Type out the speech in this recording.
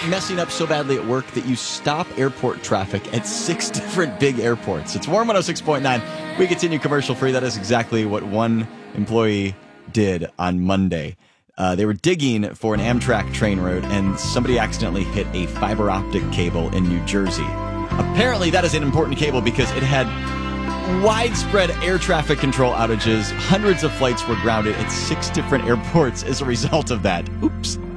messing up so badly at work that you stop airport traffic at 6 different big airports. It's Warm 106.9. We continue commercial free. That is exactly what one employee did on Monday. They were digging for an Amtrak train route, and somebody accidentally hit a fiber optic cable in New Jersey. Apparently, that is an important cable because it had widespread air traffic control outages. Hundreds of flights were grounded at 6 different airports as a result of that. Oops.